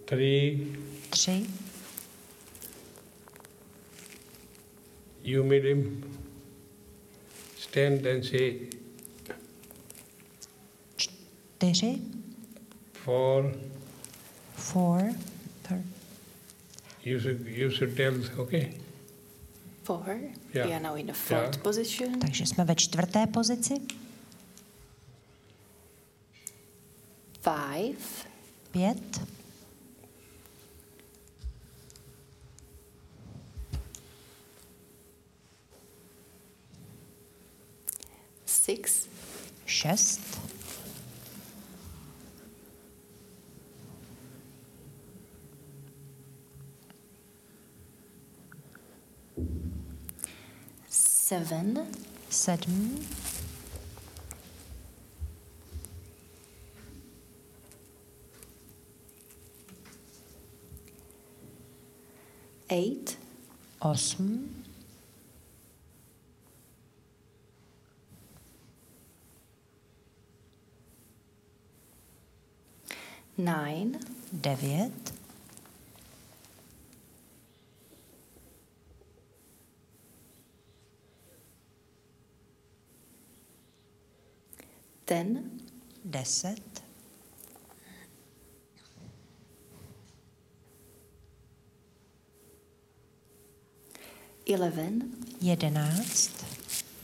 3. 3. You made him stand and say 4. 4. 4. You should tell, okay? 4. Yeah. We are now in the fourth position. Takže jsme ve 4. pozici. 5. 5. 6. 6. 7. 7. 8. 8. 9. 9. 10. 10. 11. 11.